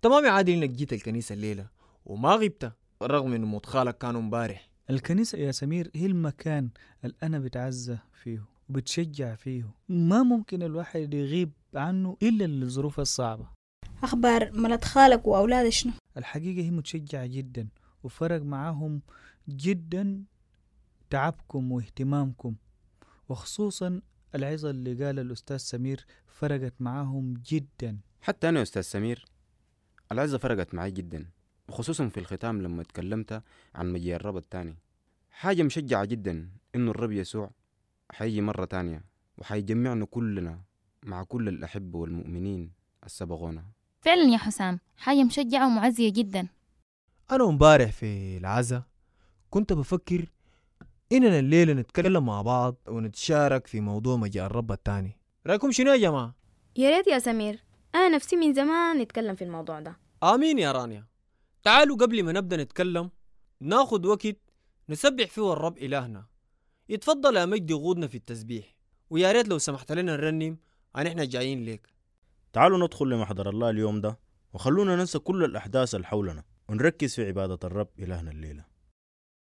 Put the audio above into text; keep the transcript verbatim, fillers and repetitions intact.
تمام يا عادل انك جيت الكنيسة الليلة وما غبت رغم انه موت خالك كانوا امبارح. الكنيسة يا سمير هي المكان اللي أنا بتعزى فيه وبتشجع فيه، ما ممكن الواحد يغيب عنه إلا للظروف الصعبة. أخبار ملت خالك وأولاد شنو؟ الحقيقة هي متشجعة جدا وفرق معاهم جدا تعبكم واهتمامكم، وخصوصا العظة اللي قال الأستاذ سمير فرقت معاهم جدا. حتى أنا يا أستاذ سمير العزة فرقت معي جدا، وخصوصا في الختام لما اتكلمت عن مجيء الرب التاني. حاجة مشجعة جدا إنه الرب يسوع حيجي مرة تانية وحيجمعنا كلنا مع كل الأحبة والمؤمنين السبقونا. فعلا يا حسام، حاجة مشجعة ومعزية جدا. أنا امبارح في العزة كنت بفكر إننا الليلة نتكلم مع بعض ونتشارك في موضوع مجيء الرب التاني. رأيكم شنو يا جماعة؟ يا ريت يا سمير، أنا نفسي من زمان نتكلم في الموضوع ده. آمين يا رانيا. تعالوا قبل ما نبدأ نتكلم ناخد وقت نسبح فيه الرب إلهنا. يتفضل يا مجد يغودنا في التسبيح، ويا ريت لو سمحت لنا نرنم عن إحنا جايين ليك. تعالوا ندخل لمحضر الله اليوم ده وخلونا ننسى كل الأحداث اللي حولنا ونركز في عبادة الرب إلهنا الليلة.